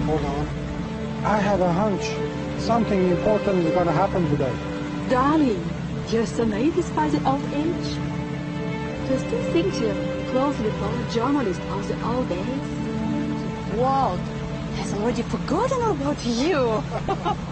Hold on. I have a hunch. Something important is gonna happen today. Darling, you're so naive despite the old age. Do you still think you're closely followed journalist of the old days? The world has already forgotten about you.